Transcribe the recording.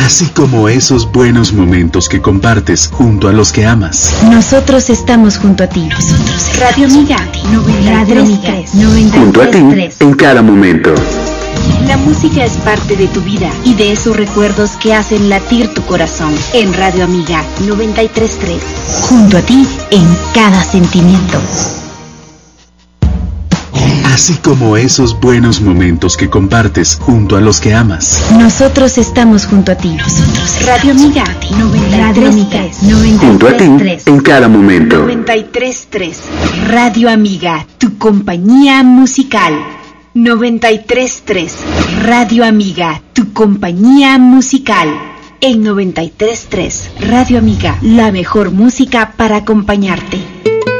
así como esos buenos momentos que compartes junto a los que amas. Nosotros estamos junto a ti. Radio Amiga 93. Junto a ti en cada momento. La música es parte de tu vida y de esos recuerdos que hacen latir tu corazón. En Radio Amiga 93.3. Junto a ti en cada sentimiento. Así como esos buenos momentos que compartes junto a los que amas. Nosotros estamos junto a ti. Radio Amiga 93. Junto a ti en cada momento. 93.3. Radio Amiga, tu compañía musical. 93.3. Radio Amiga, tu compañía musical. En 93.3. Radio Amiga, la mejor música para acompañarte.